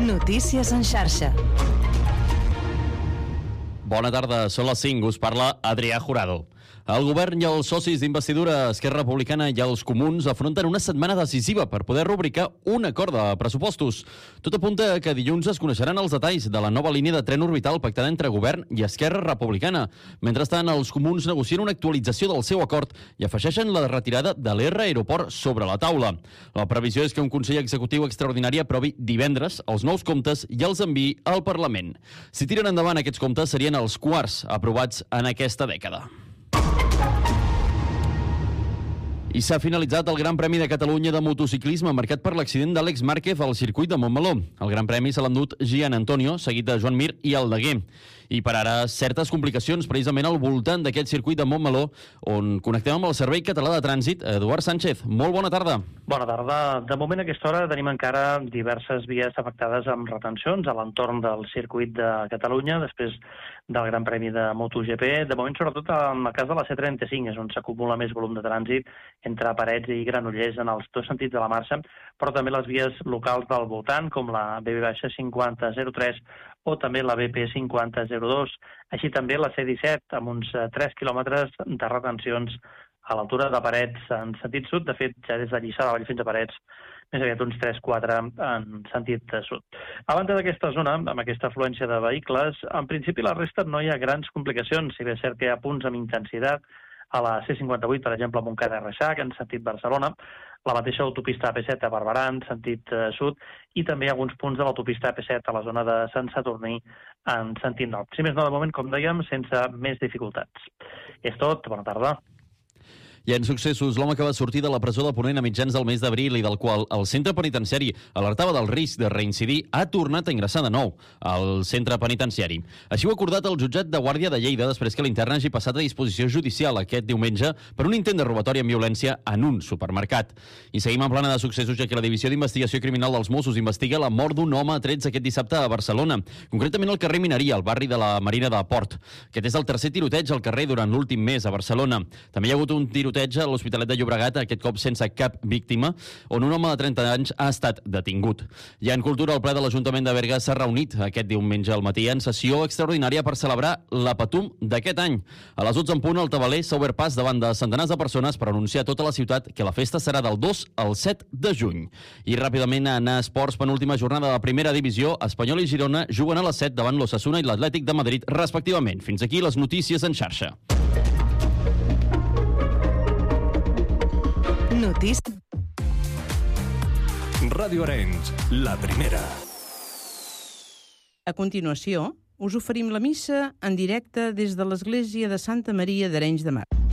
Notícies en xarxa. Bona tarda, són les 5, us parla Adrià Jurado. El govern i els socis d'investidura Esquerra Republicana i els comuns afronten una setmana decisiva per poder rubricar un acord de pressupostos. Tot apunta que dilluns es coneixeran els detalls de la nova línia de tren orbital pactada entre govern i Esquerra Republicana. Mentrestant, els comuns negocien una actualització del seu acord i afegeixen la retirada de l'R Aeroport sobre la taula. La previsió és que un Consell Executiu extraordinari aprovi divendres els nous comptes i els enviï al Parlament. Si tiren endavant aquests comptes, serien els quarts aprovats en aquesta dècada. I s'ha finalitzat el Gran Premi de Catalunya de motociclisme marcat per l'accident d'Àlex Márquez al circuit de Montmeló. El Gran Premi se l'ha endut Gian Antonio, seguit de Joan Mir i Aldeguer. I per ara, certes complicacions precisament al voltant d'aquest circuit de Montmeló, on connectem amb el Servei Català de Trànsit. Eduard Sánchez, molt bona tarda. Bona tarda. De moment, a aquesta hora, tenim encara diverses vies afectades amb retencions a l'entorn del circuit de Catalunya, després del Gran Premi de MotoGP. De moment, sobretot en el cas de la C35, és on s'acumula més volum de trànsit entre Parets i Granollers en els dos sentits de la marxa, però també les vies locals del voltant, com la BB-5003 o també la BP5002, així també la C17, amb uns 3 quilòmetres de retencions a l'altura de Parets en sentit sud, de fet, ja des de Lliçà de Vall fins a Parets, més aviat uns 3-4 en sentit sud. A banda d'aquesta zona, amb aquesta afluència de vehicles, en principi a la resta no hi ha grans complicacions, si bé és cert que hi ha punts amb intensitat, a la C58, per exemple, a Montcada i Reixac, en sentit Barcelona, la mateixa autopista AP7 a Barberà, en sentit sud, i també alguns punts de l'autopista AP7 a la zona de Sant Sadurní, en sentit nord. Si més no, de moment, com dèiem, sense més dificultats. És tot, bona tarda. I en successos, l'home que va sortir de la presó de Ponent a mitjans del mes d'abril i del qual el centre penitenciari alertava del risc de reincidir ha tornat a ingressar de nou al centre penitenciari. Així ho ha acordat el jutjat de Guàrdia de Lleida després que l'intern hagi passat a disposició judicial aquest diumenge per un intent de robatori amb violència en un supermercat. I seguim en plana de successos, ja que la Divisió d'Investigació Criminal dels Mossos investiga la mort d'un home a trets aquest dissabte a Barcelona, concretament al carrer Mineria, al barri de la Marina de Port. Aquest és el tercer tiroteig al carrer durant l'últim mes a Barcelona. També hi ha hagut un tiroteig a l'Hospitalet de Llobregat, aquest cop sense cap víctima, on un home de 30 anys ha estat detingut. I en cultura, el ple de l'Ajuntament de Berga s'ha reunit aquest diumenge al matí en sessió extraordinària per celebrar la Patum d'aquest any. A les 12 en punt, el tabaler s'ha obert pas davant de centenars de persones per anunciar a tota la ciutat que la festa serà del 2 al 7 de juny. I ràpidament a esports, penúltima jornada de primera divisió, Espanyol i Girona juguen a les 7 davant l'Osasuna i l'Atlètic de Madrid, respectivament. Fins aquí les notícies en xarxa. Ràdio Arenys, la primera. A continuació, us oferim la missa en directe des de l'església de Santa Maria d'Arenys de Mar.